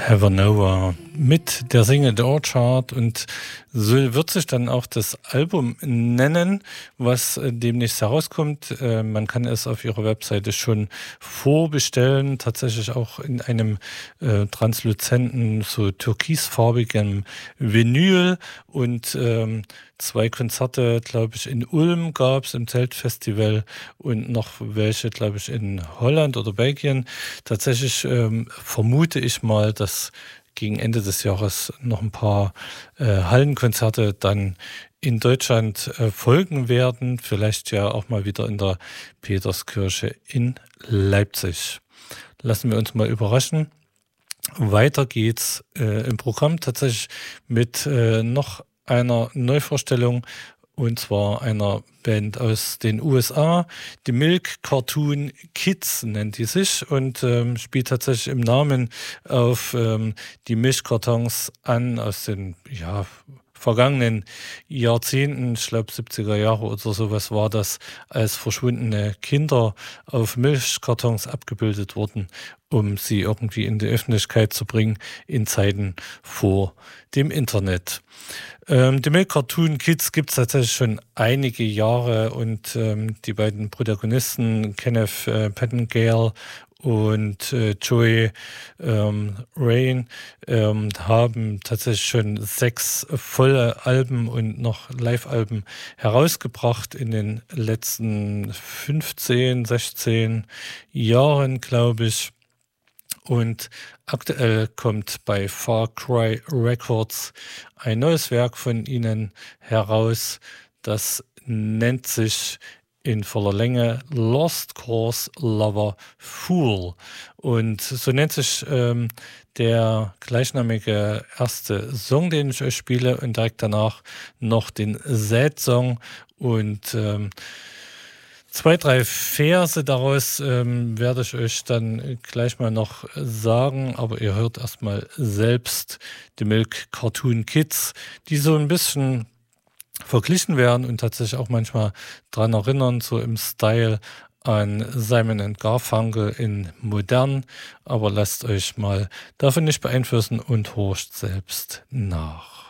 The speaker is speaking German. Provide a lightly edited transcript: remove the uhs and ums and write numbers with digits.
Heather Nova mit der Single The Orchard, und so wird sich dann auch das Album nennen, was demnächst herauskommt. Man kann es auf ihrer Webseite schon vorbestellen, tatsächlich auch in einem transluzenten, so türkisfarbigen Vinyl, und 2 Konzerte, glaube ich, in Ulm gab es im Zeltfestival und noch welche, glaube ich, in Holland oder Belgien. Tatsächlich vermute ich mal, dass gegen Ende des Jahres noch ein paar Hallenkonzerte dann in Deutschland folgen werden. Vielleicht ja auch mal wieder in der Peterskirche in Leipzig. Lassen wir uns mal überraschen. Weiter geht's im Programm tatsächlich mit noch einer Neuvorstellung, und zwar einer Band aus den USA. Die Milk Cartoon Kids nennt die sich, und spielt tatsächlich im Namen auf die Milchkartons an aus den vergangenen Jahrzehnten. Ich glaube 70er Jahre oder sowas war das, als verschwundene Kinder auf Milchkartons abgebildet wurden, um sie irgendwie in die Öffentlichkeit zu bringen in Zeiten vor dem Internet. Die Milk Cartoon Kids gibt es tatsächlich schon einige Jahre, und die beiden Protagonisten, Kenneth Pettingale und Joey Rain, haben tatsächlich schon 6 volle Alben und noch Live-Alben herausgebracht in den letzten 15, 16 Jahren, glaube ich. Und aktuell kommt bei Far Cry Records ein neues Werk von ihnen heraus. Das nennt sich in voller Länge Lost Cause Lover Fool. Und so nennt sich der gleichnamige erste Song, den ich euch spiele, und direkt danach noch den Sad-Song. Und 2, 3 Verse daraus werde ich euch dann gleich mal noch sagen, aber ihr hört erstmal selbst die Milk Cartoon Kids, die so ein bisschen verglichen werden und tatsächlich auch manchmal dran erinnern, so im Style an Simon & Garfunkel in modern, aber lasst euch mal davon nicht beeinflussen und horcht selbst nach.